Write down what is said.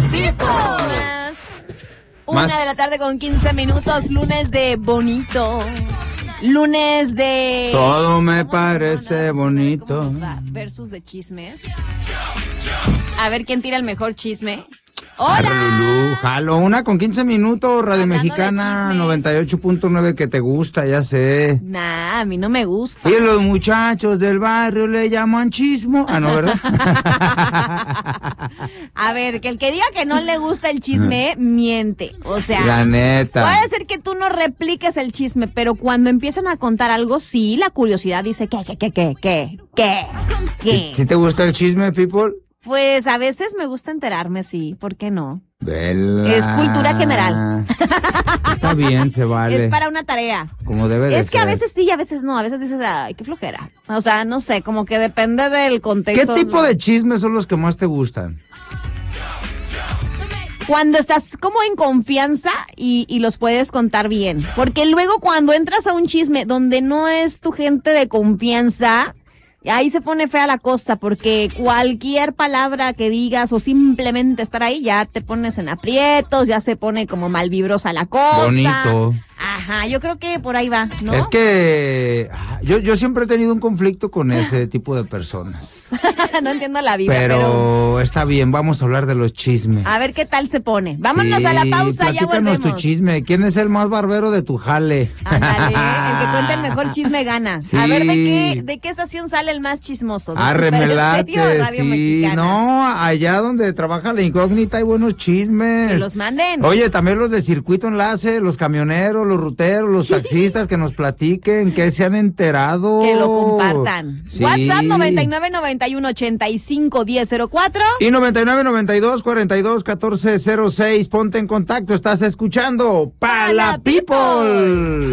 Una de la tarde con 15 minutos, lunes de bonito. Lunes de... Todo me parece bonito. ¿Cómo nos va? Versus de chismes. A ver quién tira el mejor chisme. ¡Hola! Lulú, jalo, una con 15 minutos, Radio Hablando Mexicana de 98.9 que te gusta, ya sé. Nah, a mí no me gusta. Y los muchachos del barrio le llaman chismo. Ah, no, ¿verdad? A ver, que el que diga que no le gusta el chisme, miente. O sea, La neta. puede ser que tú no repliques el chisme, pero cuando empiezan a contar algo, sí, la curiosidad dice, ¿qué? ¿Sí te gusta el chisme, people? Pues a veces me gusta enterarme, sí, ¿por qué no? Vela. Es cultura general. Está bien, se vale. Es para una tarea. Como debe de ser. Es que a veces sí y a veces no, a veces dices, ay, qué flojera. O sea, no sé, como que depende del ¿Qué contexto. tipo de chismes son los que más te gustan? Cuando estás como en confianza y los puedes contar bien. Porque luego cuando entras a un chisme donde no es tu gente de confianza, ahí se pone fea la cosa, porque cualquier palabra que digas o simplemente estar ahí ya te pones en aprietos, ya se pone como malvibrosa la cosa. Bonito. Ajá, yo creo que por ahí va, ¿no? Es que yo siempre he tenido un conflicto con ese tipo de personas. No entiendo la vida, Pero está bien, vamos a hablar de los chismes. a ver qué tal se pone. Vámonos Sí, a la pausa, ya platícanos volvemos. tu chisme. ¿Quién es el más barbero de tu jale? Ándale, el que cuenta el mejor chisme gana. Sí. A ver, ¿de qué estación sale el más chismoso? ¿De Arremelate, Super Estéreo o Radio sí. Mexicana? No, allá donde trabaja la incógnita hay buenos chismes. Que los manden. Oye, también los de Circuito Enlace, los camioneros, los ruteros, los taxistas, que nos platiquen, que se han enterado. Que lo compartan. Sí. WhatsApp 9991851004. Y 9992421406. Ponte en contacto. Estás escuchando Pala People.